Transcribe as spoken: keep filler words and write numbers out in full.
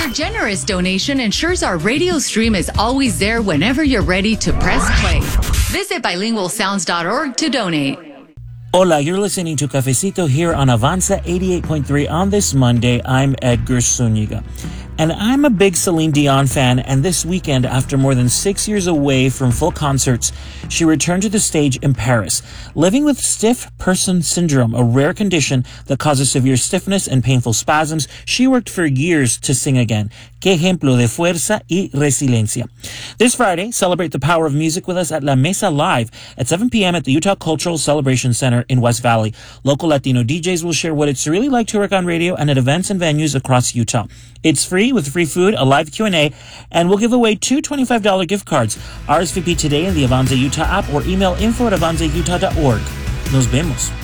generous donation ensures our radio stream is always there whenever you're ready to press play. Visit bilingual sounds dot org to donate. Hola, you're listening to Cafecito here on Avanza eighty-eight point three on this Monday. I'm Edgar Zuniga. And I'm a big Celine Dion fan, and this weekend, after more than six years away from full concerts, she returned to the stage in Paris. Living with stiff person syndrome, a rare condition that causes severe stiffness and painful spasms, she worked for years to sing again. Qué ejemplo de fuerza y resiliencia. This Friday, celebrate the power of music with us at La Mesa Live at seven p.m. at the Utah Cultural Celebration Center in West Valley. Local Latino D Js will share what it's really like to work on radio and at events and venues across Utah. It's free with free food, a live Q and A, and we'll give away two twenty-five dollars gift cards. R S V P today in the Avanza Utah app or email info at avanza utah dot org. Nos vemos.